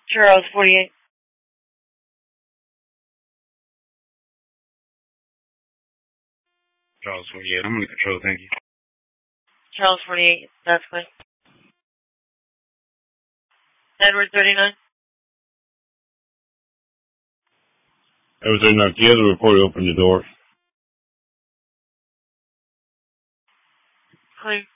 Charles 48. Charles 48. I'm under control, thank you. Charles 48, that's clear. Edward 39. Edward 39, the other reporter opened the door. Clear.